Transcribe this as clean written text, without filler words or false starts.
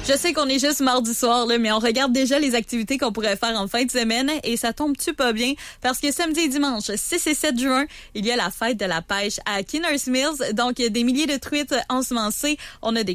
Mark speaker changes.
Speaker 1: Je sais qu'on est juste mardi soir, là, mais on regarde déjà les activités qu'on pourrait faire en fin de semaine et ça tombe-tu pas bien? Parce que samedi et dimanche, 6 et 7 juin, il y a la fête de la pêche à Kinners Mills. Donc, des milliers de truites ensemencées. On a des